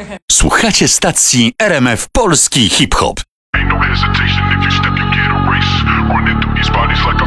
Słuchacie stacji RMF Polski Hip Hop. Ain't no hesitation if you step, you get erased. Running through these bodies like